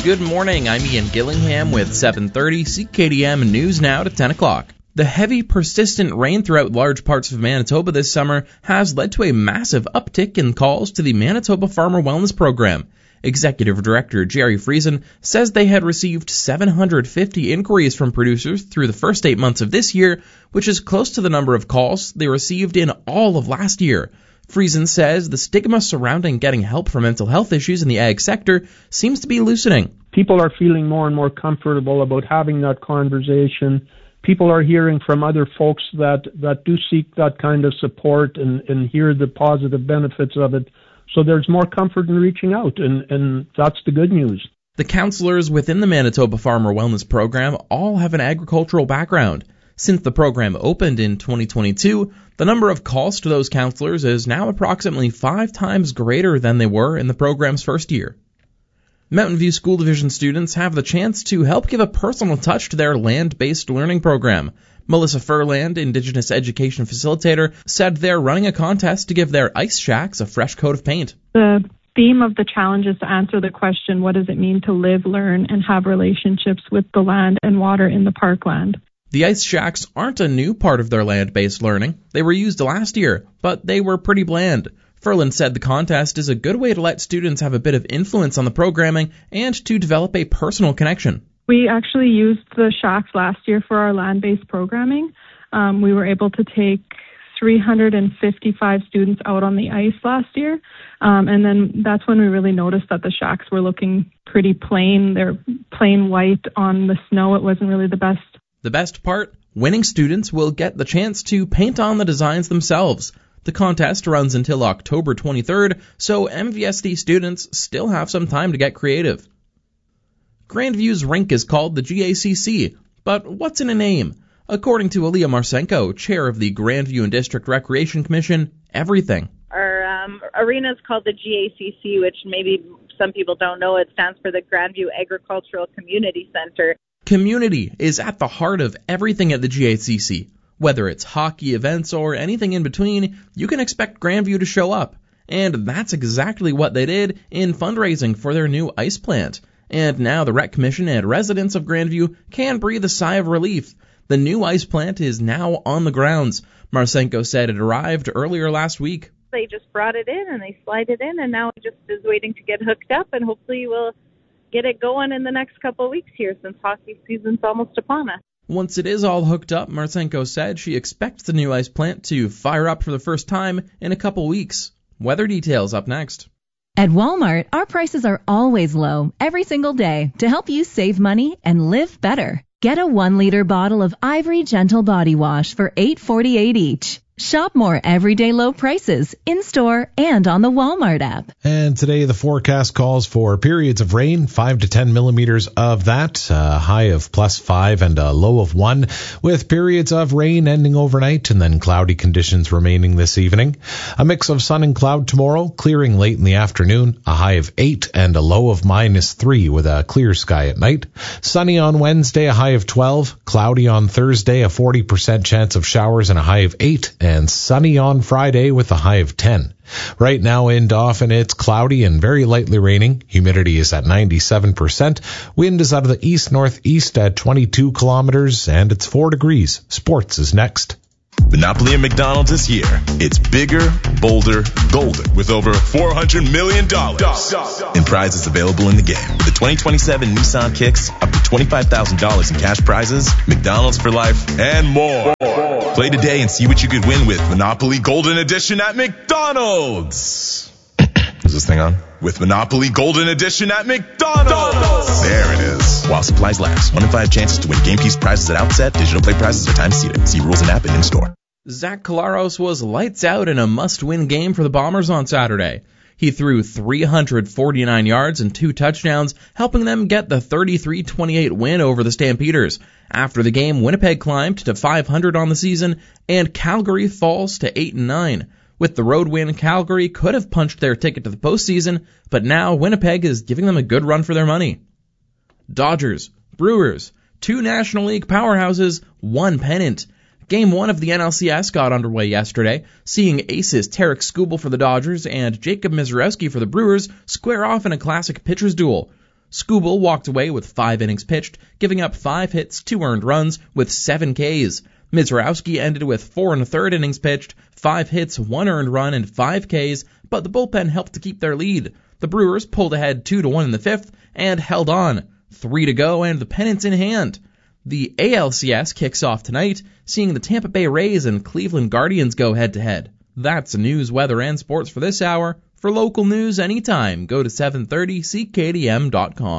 Good morning, I'm Ian Gillingham with 7:30 CKDM News Now to 10 o'clock. The heavy, persistent rain throughout large parts of Manitoba this summer has led to a massive uptick in calls to the Manitoba Farmer Wellness Program. Executive Director Jerry Friesen says they had received 750 inquiries from producers through the first 8 months of this year, which is close to the number of calls they received in all of last year. Friesen says the stigma surrounding getting help for mental health issues in the ag sector seems to be loosening. People are feeling more and more comfortable about having that conversation. People are hearing from other folks that do seek that kind of support and hear the positive benefits of it. So there's more comfort in reaching out, and that's the good news. The counselors within the Manitoba Farmer Wellness Program all have an agricultural background. Since the program opened in 2022, the number of calls to those counselors is now approximately 5 times greater than they were in the program's first year. Mountain View School Division students have the chance to help give a personal touch to their land-based learning program. Melissa Furland, Indigenous Education Facilitator, said they're running a contest to give their ice shacks a fresh coat of paint. The theme of the challenge is to answer the question, what does it mean to live, learn, and have relationships with the land and water in the parkland? The ice shacks aren't a new part of their land-based learning. They were used last year, but they were pretty bland. Furland said the contest is a good way to let students have a bit of influence on the programming and to develop a personal connection. We actually used the shacks last year for our land-based programming. We were able to take 355 students out on the ice last year, and then that's when we really noticed that the shacks were looking pretty plain. They're plain white on the snow. It wasn't really the best. The best part? Winning students will get the chance to paint on the designs themselves. The contest runs until October 23rd, so MVSD students still have some time to get creative. Grandview's rink is called the GACC, but what's in a name? According to Aaliyah Marsenko, chair of the Grandview and District Recreation Commission, everything. Our arena is called the GACC, which maybe some people don't know. It stands for the Grandview Agricultural Community Center. Community is at the heart of everything at the GACC. Whether it's hockey events or anything in between, you can expect Grandview to show up. And that's exactly what they did in fundraising for their new ice plant. And now the Rec Commission and residents of Grandview can breathe a sigh of relief. The new ice plant is now on the grounds. Marsenko said it arrived earlier last week. They just brought it in and they slide it in, and now it just is waiting to get hooked up, and hopefully we'll get it going in the next couple of weeks here since hockey season's almost upon us. Once it is all hooked up, Marsenko said she expects the new ice plant to fire up for the first time in a couple weeks. Weather details up next. At Walmart, our prices are always low every single day to help you save money and live better. Get a 1-liter bottle of Ivory Gentle Body Wash for $8.48 each. Shop more everyday low prices in-store and on the Walmart app. And today the forecast calls for periods of rain, 5 to 10 millimeters of that, a high of +5 and a low of 1, with periods of rain ending overnight and then cloudy conditions remaining this evening. A mix of sun and cloud tomorrow, clearing late in the afternoon, a high of 8 and a low of -3 with a clear sky at night. Sunny on Wednesday, a high of 12, cloudy on Thursday, a 40% chance of showers and a high of 8, and sunny on Friday with a high of 10. Right now in Dauphin, it's cloudy and very lightly raining. Humidity is at 97%. Wind is out of the east-northeast at 22 kilometers, and it's 4 degrees. Sports is next. Monopoly at McDonald's this year. It's bigger, bolder, golden with over $400 million in prizes available in the game. With the 2027 Nissan Kicks, up to $25,000 in cash prizes, McDonald's for life, and more. Play today and see what you could win with Monopoly Golden Edition at McDonald's. Is this thing on? With Monopoly Golden Edition at McDonald's. There it is. While supplies last. 1 in 5 chances to win game piece prizes at outset. Digital play prizes are time seated. See rules and app and in-store. Zach Collaros was lights out in a must-win game for the Bombers on Saturday. He threw 349 yards and 2 touchdowns, helping them get the 33-28 win over the Stampeders. After the game, Winnipeg climbed to 500 on the season, and Calgary falls to 8-9. With the road win, Calgary could have punched their ticket to the postseason, but now Winnipeg is giving them a good run for their money. Dodgers, Brewers, 2 National League powerhouses, 1 pennant. Game 1 of the NLCS got underway yesterday, seeing aces Tarek Skubal for the Dodgers and Jacob Misiorowski for the Brewers square off in a classic pitcher's duel. Skubal walked away with 5 innings pitched, giving up 5 hits, 2 earned runs, with 7 Ks. Mizrowski ended with 4 1/3 innings pitched, 5 hits, 1 earned run, and 5 Ks, but the bullpen helped to keep their lead. The Brewers pulled ahead 2-1 in the 5th and held on. 3 to go and the pennant's in hand. The ALCS kicks off tonight, seeing the Tampa Bay Rays and Cleveland Guardians go head-to-head. That's the news, weather, and sports for this hour. For local news anytime, go to 730ckdm.com.